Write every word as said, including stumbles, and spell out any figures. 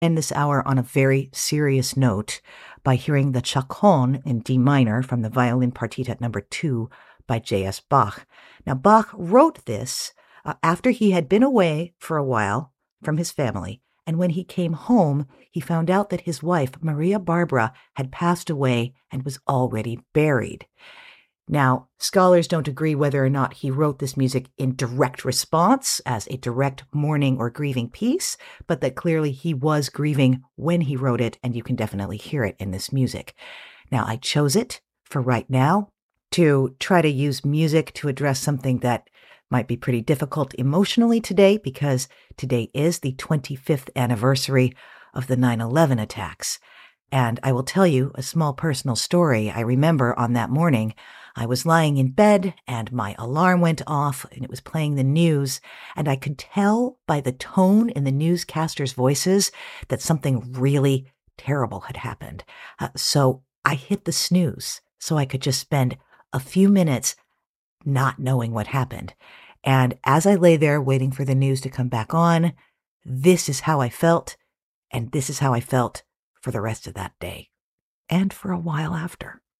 End this hour on a very serious note by hearing the Chaconne in D minor from the Violin Partita number two by J S. Bach. Now, Bach wrote this uh, after he had been away for a while from his family, and when he came home, he found out that his wife, Maria Barbara, had passed away and was already buried. Now, scholars don't agree whether or not he wrote this music in direct response as a direct mourning or grieving piece, but that clearly he was grieving when he wrote it, and you can definitely hear it in this music. Now, I chose it for right now to try to use music to address something that might be pretty difficult emotionally today, because today is the twenty-fifth anniversary of the nine eleven attacks. And I will tell you a small personal story. I remember on that morning, I was lying in bed and my alarm went off and it was playing the news, and I could tell by the tone in the newscasters' voices that something really terrible had happened. Uh, so I hit the snooze so I could just spend a few minutes not knowing what happened. And as I lay there waiting for the news to come back on, this is how I felt, and this is how I felt for the rest of that day and for a while after.